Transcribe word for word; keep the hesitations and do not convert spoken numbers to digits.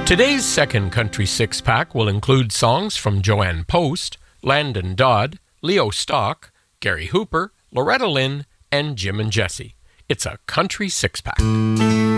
Today's second Country Six-Pack will include songs from Joanne Post, Landon Dodd, Leo Stock, Gary Hooper, Loretta Lynn, and Jim and Jesse. It's a Country Six-Pack.